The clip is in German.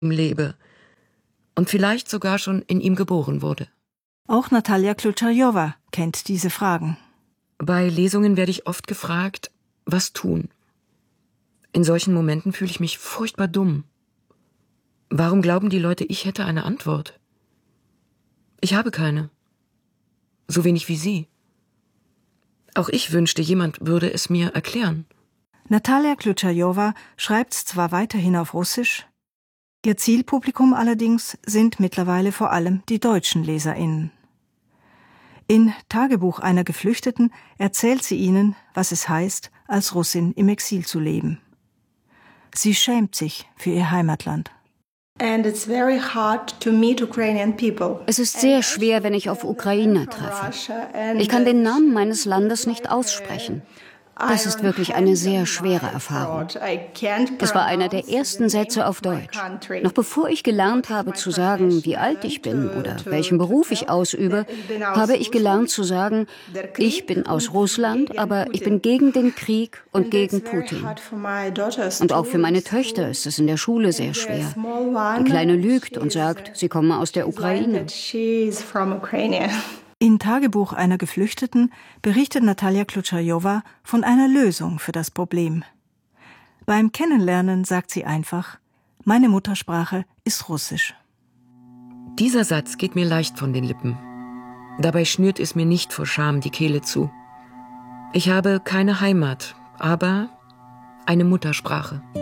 lebe und vielleicht sogar schon in ihm geboren wurde. Auch Natalia Ključajowa kennt diese Fragen. Bei Lesungen werde ich oft gefragt, was tun? In solchen Momenten fühle ich mich furchtbar dumm. Warum glauben die Leute, ich hätte eine Antwort? Ich habe keine. So wenig wie Sie. Auch ich wünschte, jemand würde es mir erklären. Natalia Ključajowa schreibt zwar weiterhin auf Russisch, ihr Zielpublikum allerdings sind mittlerweile vor allem die deutschen LeserInnen. In Tagebuch einer Geflüchteten erzählt sie ihnen, was es heißt, als Russin im Exil zu leben. Sie schämt sich für ihr Heimatland. Es ist sehr schwer, wenn ich auf Ukrainer treffe. Ich kann den Namen meines Landes nicht aussprechen. Das ist wirklich eine sehr schwere Erfahrung. Es war einer der ersten Sätze auf Deutsch. Noch bevor ich gelernt habe zu sagen, wie alt ich bin oder welchen Beruf ich ausübe, habe ich gelernt zu sagen, ich bin aus Russland, aber ich bin gegen den Krieg und gegen Putin. Und auch für meine Töchter ist es in der Schule sehr schwer. Die Kleine lügt und sagt, sie komme aus der Ukraine. In Tagebuch einer Geflüchteten berichtet Natalia Ključajowa von einer Lösung für das Problem. Beim Kennenlernen sagt sie einfach, meine Muttersprache ist Russisch. Dieser Satz geht mir leicht von den Lippen. Dabei schnürt es mir nicht vor Scham die Kehle zu. Ich habe keine Heimat, aber eine Muttersprache.